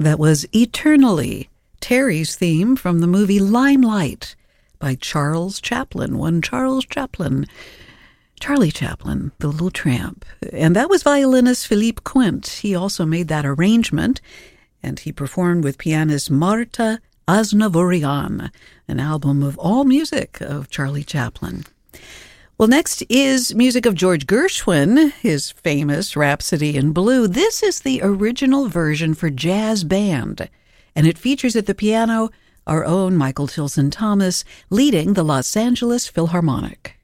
That was Eternally, Terry's theme from the movie Limelight by Charles Chaplin, Charlie Chaplin, the little tramp. And that was violinist Philippe Quint. He also made that arrangement, and he performed with pianist Marta Aznavourian, an album of all music of Charlie Chaplin. Well, next is music of George Gershwin, his famous Rhapsody in Blue. This is the original version for jazz band, and it features at the piano our own Michael Tilson Thomas leading the Los Angeles Philharmonic.